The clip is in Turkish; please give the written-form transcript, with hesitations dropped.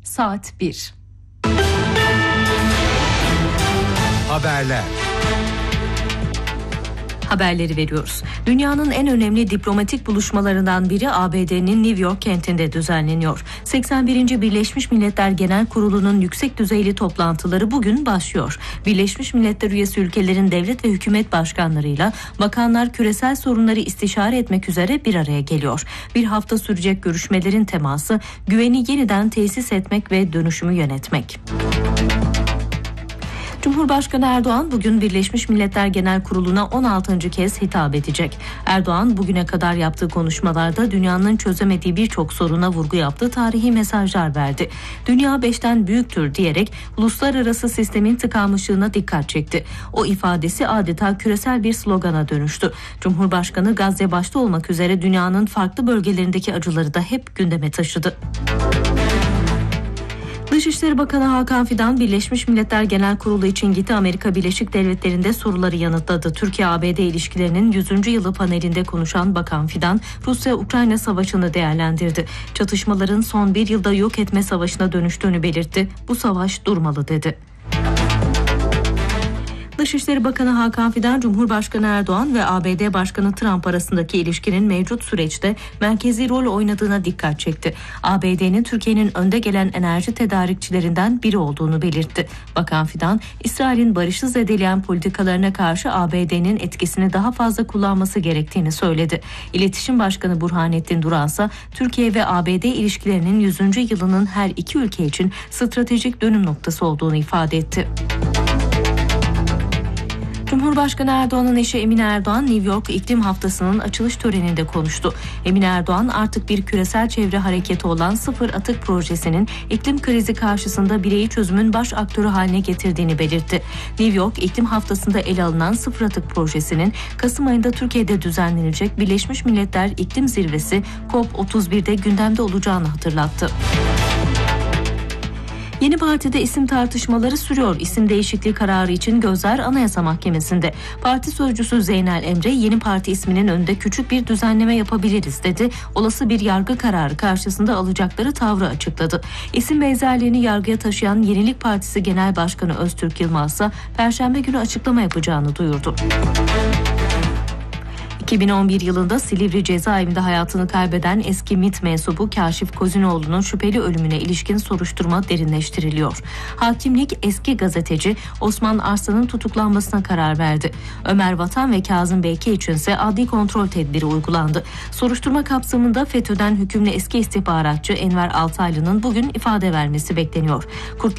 saat 1. Haberler. Haberleri veriyoruz. Dünyanın en önemli diplomatik buluşmalarından biri ABD'nin New York kentinde düzenleniyor. 81. Birleşmiş Milletler Genel Kurulu'nun yüksek düzeyli toplantıları bugün başlıyor. Birleşmiş Milletler üyesi ülkelerin devlet ve hükümet başkanlarıyla bakanlar küresel sorunları istişare etmek üzere bir araya geliyor. Bir hafta sürecek görüşmelerin teması güveni yeniden tesis etmek ve dönüşümü yönetmek. Cumhurbaşkanı Erdoğan bugün Birleşmiş Milletler Genel Kurulu'na 16. kez hitap edecek. Erdoğan bugüne kadar yaptığı konuşmalarda dünyanın çözemediği birçok soruna vurgu yaptı, tarihi mesajlar verdi. Dünya 5'ten büyüktür diyerek uluslararası sistemin tıkanmışlığına dikkat çekti. O ifadesi adeta küresel bir slogana dönüştü. Cumhurbaşkanı Gazze başta olmak üzere dünyanın farklı bölgelerindeki acıları da hep gündeme taşıdı. Dışişleri Bakanı Hakan Fidan, Birleşmiş Milletler Genel Kurulu için gitti. Amerika Birleşik Devletleri'nde soruları yanıtladı. Türkiye-ABD ilişkilerinin 100. yılı panelinde konuşan Bakan Fidan, Rusya-Ukrayna savaşını değerlendirdi. Çatışmaların son bir yılda yok etme savaşına dönüştüğünü belirtti. Bu savaş durmalı dedi. Dışişleri Bakanı Hakan Fidan, Cumhurbaşkanı Erdoğan ve ABD Başkanı Trump arasındaki ilişkinin mevcut süreçte merkezi rol oynadığına dikkat çekti. ABD'nin Türkiye'nin önde gelen enerji tedarikçilerinden biri olduğunu belirtti. Bakan Fidan, İsrail'in barışı zedeleyen politikalarına karşı ABD'nin etkisini daha fazla kullanması gerektiğini söyledi. İletişim Başkanı Burhanettin Duran ise Türkiye ve ABD ilişkilerinin 100. yılının her iki ülke için stratejik dönüm noktası olduğunu ifade etti. Cumhurbaşkanı Erdoğan'ın eşi Emine Erdoğan, New York İklim Haftası'nın açılış töreninde konuştu. Emine Erdoğan artık bir küresel çevre hareketi olan Sıfır Atık Projesi'nin iklim krizi karşısında bireyi çözümün baş aktörü haline getirdiğini belirtti. New York İklim Haftası'nda ele alınan Sıfır Atık Projesi'nin Kasım ayında Türkiye'de düzenlenecek Birleşmiş Milletler İklim Zirvesi COP31'de gündemde olacağını hatırlattı. Yeni partide isim tartışmaları sürüyor. İsim değişikliği kararı için gözler Anayasa Mahkemesi'nde. Parti sözcüsü Zeynel Emre, yeni parti isminin önünde küçük bir düzenleme yapabiliriz dedi. Olası bir yargı kararı karşısında alacakları tavrı açıkladı. İsim benzerliğini yargıya taşıyan Yenilik Partisi Genel Başkanı Öztürk Yılmaz ise Perşembe günü açıklama yapacağını duyurdu. 2011 yılında Silivri cezaevinde hayatını kaybeden eski MİT mensubu Kaşif Kozinoğlu'nun şüpheli ölümüne ilişkin soruşturma derinleştiriliyor. Hakimlik eski gazeteci Osman Arslan'ın tutuklanmasına karar verdi. Ömer Vatan ve Kazım Beyke içinse adli kontrol tedbiri uygulandı. Soruşturma kapsamında FETÖ'den hükümlü eski istihbaratçı Enver Altaylı'nın bugün ifade vermesi bekleniyor.